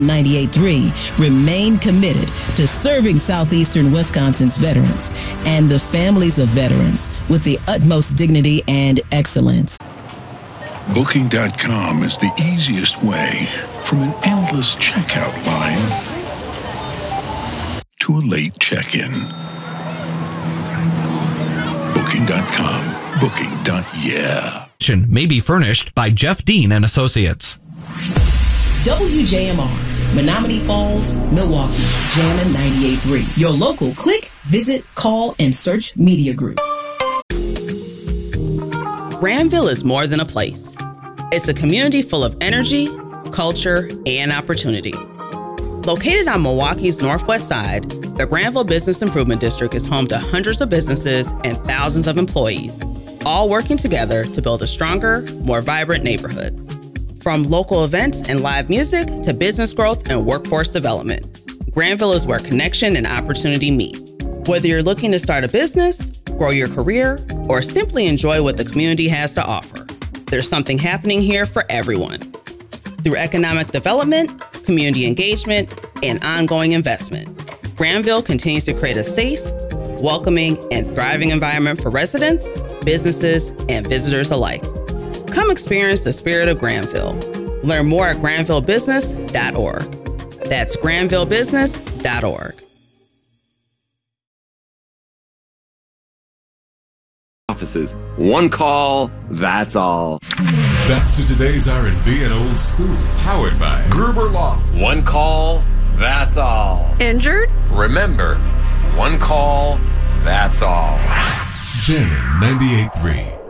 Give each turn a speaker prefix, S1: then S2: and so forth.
S1: 98.3 remain committed to serving southeastern Wisconsin's veterans and the families of veterans with the utmost dignity and excellence.
S2: Booking.com is the easiest way from an endless checkout line to a late check-in. Booking.com. Booking.yeah.
S3: May be furnished by Jeff Dean and Associates.
S1: WJMR, Menominee Falls, Milwaukee, Jammin' 98.3. Your local click, visit, call, and search media group.
S4: Granville is more than a place. It's a community full of energy, culture, and opportunity. Located on Milwaukee's northwest side, the Granville Business Improvement District is home to hundreds of businesses and thousands of employees, all working together to build a stronger, more vibrant neighborhood. From local events and live music to business growth and workforce development, Granville is where connection and opportunity meet. Whether you're looking to start a business, grow your career, or simply enjoy what the community has to offer, there's something happening here for everyone. Through economic development, community engagement, and ongoing investment, Granville continues to create a safe, welcoming, and thriving environment for residents, businesses, and visitors alike. Come experience the spirit of Granville. Learn more at granvillebusiness.org. That's granvillebusiness.org.
S5: Offices. One call, that's all.
S6: Back to today's R&B and old school. Powered by
S7: Gruber Law. One call, that's all.
S8: Injured?
S7: Remember, one call, that's all.
S6: Jammin' 98.3.